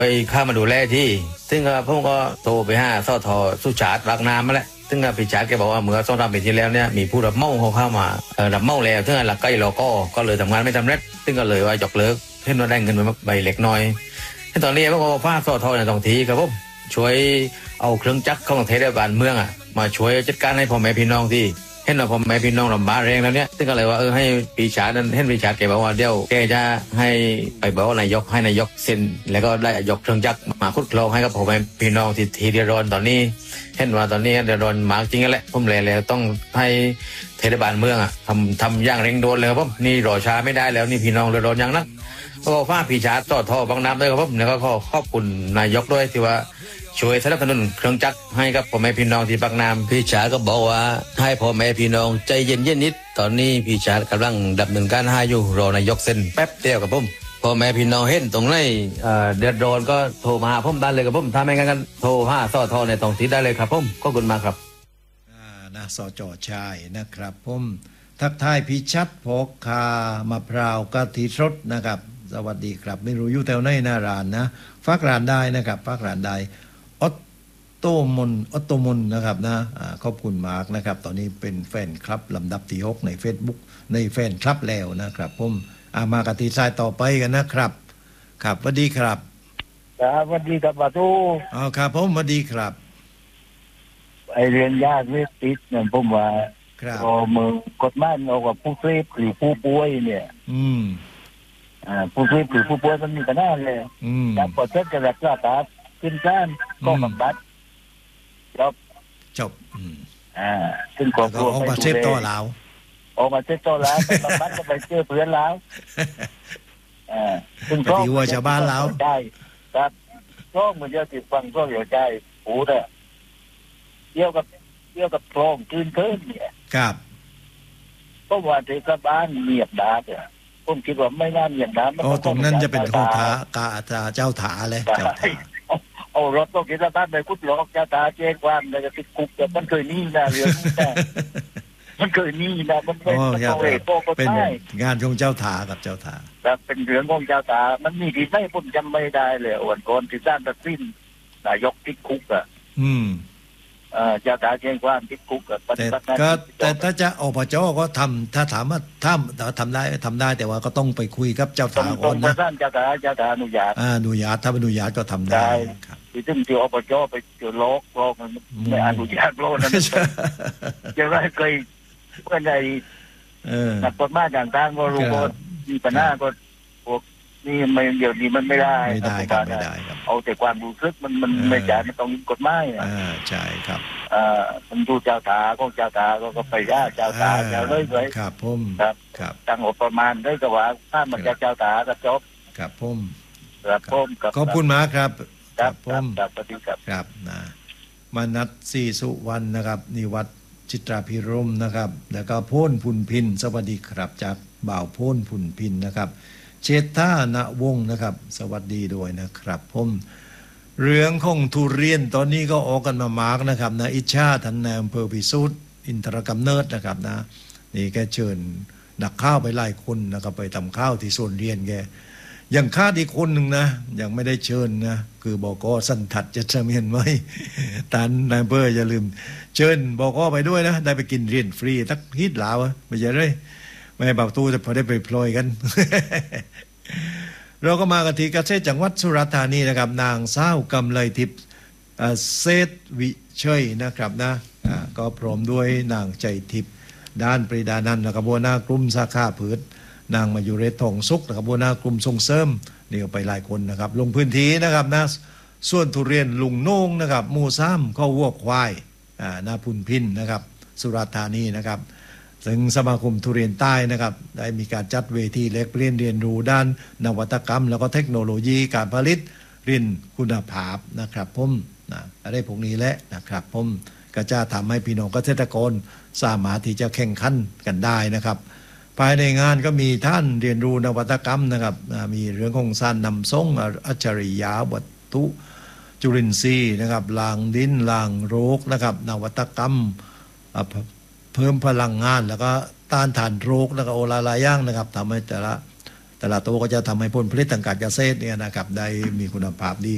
ไปข้ามาดูแลที่ซึ่งผมก็โทรไปหาสทสุชาติรักน้ำมาแหละซึ่งพี่ชาติแกบอกว่าเมื่อ2-3 ปีที่แล้วเนี่ยมีผู้รับเหมาเขาเข้ามารับเหมาแล้วซึ่งหลักใกล้เราก็เลยทำงานไม่สำเร็จซึ่งก็เลยว่ายกเลิกเห็นว่าได้เงินใบเล็กน้อยที่ตอนนี้พวกฟ้าสทในท้องที่ครับผมช่วยเอาเครื่องจักรของเทศบาลเมืองมาช่วยจัดการให้พ่อแม่พี่น้องที่เห็นว่าพ่อแม่พี่น้องลำบากแรงแล้วเนี่ยซึ่งก็เลยว่าให้ปีชานั้นเห็นปีชาแกบอกว่าเดี๋ยวแกจะให้ไปบอกว่านายกให้นายกเซ็นแล้วก็ได้ยกเครื่องจักรมาขุดคลองให้กับพ่อแม่พี่น้องที่เดือดร้อนตอนนี้เห็นว่าตอนนี้เดือดร้อนมากจริงแหละผมเลยต้องให้เทศบาลเมืองทำอย่างเร่งด่วนเลยครับผมนี่รอช้าไม่ได้แล้วนี่พี่น้องเดือดร้อนอย่างนักก็ฟ้าปีชาต่อท่อบางน้ำด้วยครับผมแล้วก็ขอบคุณนายกด้วยที่ว่าช่วยสนับสนุนเครื่องจักรให้กับพ่อแม่พี่น้องที่ปากน้ำพี่ชาก็บอกว่าให้พ่อแม่พี่น้องใจเย็นนิดตอนนี้พี่ชากำลังดำเนินการให้อยู่รอนายกเซ็นแป๊บเดียวกับผมพ่อแม่พี่น้องเห็นตรงไหนเดือดร้อนก็โทรมาหาผมได้เลยกับผมถ้าไม่งั้นก็โทรหาสทในท้องที่ได้เลยครับผมขอบคุณมากครับนะสจ.ชายนะครับผมทักทายพี่ชัดพกคามะพร้าวกะทิสดนะครับสวัสดีครับไม่รู้อยู่แถวไหนหน้าร้านนะฝากร้านได้นะครับฝากร้านได้ออโตมนนะครับนะขอบคุณมากนะครับตอนนี้เป็นแฟนคลับลำดับที่6ใน Facebook ในแฟนคลับแล้วนะครับผมมากะทิทรายต่อไปกันนะครับครับสวัสดีครับครับสวัสดีครับบาทูครับผมสวัสดีครับไอเรียนยากเรื่องติดเนี่ยผมว่าพอมือกฎหมายเอากับผู้เสพหรือผู้ป่วยเนี่ยผู้เสพหรือผู้ป่วยมันมีปัญหาเลยจากปอดเช็ดกระดับราตาขึ้นก้านก็บำบัดจบซึ่งครอบครัวออกมาเช็ดต่อแล้วออกมาเช็ดต่อแล้วไปบำบัดก็ไปเจอเพื่อนแล้วซึ่งก็ที่ว่าชาวบ้านแล้วใช่ครับก็เหมือนจะติดฟังก็อยู่ใจหูเนี่ยเกี่ยวกับโครงคืนเนี่ยครับก็ว่าเทศบาลเงียบดาบเนี่ยผมคิดว่าไม่น่าเงียบดาบตรงนั้นจะเป็นของเจ้าถาเลยเอารถต้องเทศบาลไปคุดหลอกเจ้าถาแจ้งความแล้วจะติดคุกแต่มันเคยนี่นะเรื่องนี้นะมันเคยนี่นะมันเป็นงานของเจ้าถากับเจ้าถาแต่เป็นเรื่องของเจ้าถามันมีที่ไหนผมจำไม่ได้เลยวันก่อนที่ด้านตัดสินนายกติดคุกจะด่าแจ้งความติดคุกกับปฏิบัติหน้าที่แต่ถ้าจะอบจก็ทำถ้าถามว่าทำได้แต่ว่าก็ต้องไปคุยกับเจ้าถาก่อนนะเจ้าถาอนุญาตถ้าอนุญาตก็ทำได้ครับที่ถึงที่อบจไปเจอโลกมันไม่อนุญาตโลกนั้นจะได้เคยเพื่อนใดนักกฎหมายต่างๆก็รู้ว่ามีปัญหาก็พวกนี่มันเดี๋ยวนี้มันไม่ได้ครับเอาแต่ความรู้สึกมันไม่จ่ายมันต้องกฎหมายใช่ครับมันดูเจ้าตาก็เจ้าตาก็ไปย่าเจ้าตาเจ้าเลยครับผมครับตั้งงบประมาณได้ก็ว่าถ้ามันจะเจ้าตาก็จบครับผมขอบคุณมากครับครับผมครับนะมานัดสี่สุวรรณนะครับนิวัฒน์จิตราภิรมนะครับแล้วก็โพ้นพุนพินสวัสดีครับจากบ่าวโพ้นพุนพินนะครับเชษฐาณวงศ์นะครับสวัสดีด้วยนะครับผมเรื่องของทุเรียนตอนนี้ก็ออกกันมามากนะครับนะอิชาท่านนายอำเภอพิสุทธิ์อินทรกำเนิดนะครับนะนี่แกเชิญนักข้าวไปหลายคนนะครับไปทำข้าวที่สวนเรียนแกยังคาดอีกคนหนึ่งนะยังไม่ได้เชิญนะคือบอกสันทัดจะเมียนไว้ท่านนายอำเภออย่าลืมเชิญบอกไปด้วยนะได้ไปกินเรียนฟรีทักฮิตหลาวไม่ใช่เลยไม่ให้บ่าวตู้จะพอได้ไปพลอยกัน เราก็มากันที่เกษตรจังหวัดสุราษฎร์ธานีนะครับนางสาวกำไลทิพย์เศรษฐวิเชยนะครับนะก็พร้อมด้วยนางใจทิพย์ด้านปรีดานันท์นะครับบัวหน้ากลุ่มสาขาพืชนางมายุเรศทองสุขนะครับบัวหน้ากลุ่มส่งเสริมนี่ก็ไปหลายคนนะครับลงพื้นที่นะครับนะส่วนทุเรียนลุงโน่งนะครับหมู่3ข้าววัวควายนาพุนพินนะครับสุราษฎร์ธานีนะครับซึ่งสมาคมทุเรียนใต้นะครับได้มีการจัดเวทีแลกเปลี่ยนเรียนรู้ด้านนวัตกรรมแล้วก็เทคโนโลยีการผลิตรินคุณภาพนะครับผมอะไรพวกนี้แหละนะครับผมก็จะทำให้พี่น้องเกษตรกรสามารถที่จะแข่งขันกันได้นะครับภายในงานก็มีท่านเรียนรู้นวัตกรรมนะครับมีเรื่องของสารนำส่งอัจฉริยะวัตถุจุลินทรีย์นะครับล้างดินล้างโรคนะครับนวัตกรรมเพิ่มพลังงานแล้วก็ต้านทานโรคแล้วก็โอลาลาย่างนะครับทำให้แต่ละตัวก็จะทำให้ผลผลิตทางการเกษตรเนี่ยนะครับได้มีคุณภาพดี